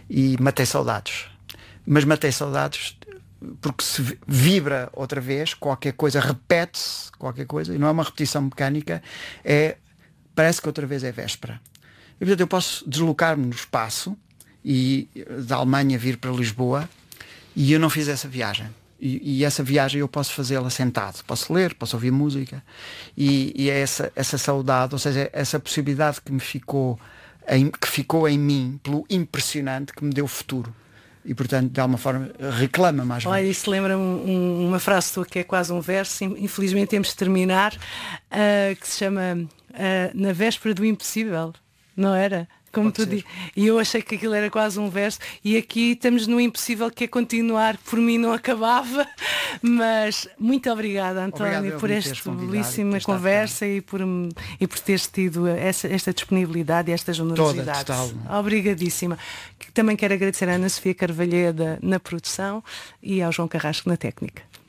e matei saudades. Mas matei saudades porque se vibra outra vez, qualquer coisa, repete-se qualquer coisa, e não é uma repetição mecânica, parece que outra vez é véspera. E portanto eu posso deslocar-me no espaço e da Alemanha vir para Lisboa, e eu não fiz essa viagem. E essa viagem eu posso fazê-la sentado, posso ler, posso ouvir música, e é essa saudade, ou seja, essa possibilidade que ficou em mim pelo impressionante que me deu futuro. E portanto de alguma forma reclama mais. Olha, isso lembra-me uma frase tua que é quase um verso, infelizmente temos de terminar, que se chama Na Véspera do Impossível, não era? Como tu dizes. E eu achei que aquilo era quase um verso, e aqui estamos no impossível, que é continuar, por mim não acabava. Mas muito obrigada, António. Obrigado por esta belíssima conversa e por teres tido esta disponibilidade e esta generosidade. Obrigadíssima. Também quero agradecer a Ana Sofia Carvalheda na produção e ao João Carrasco na técnica.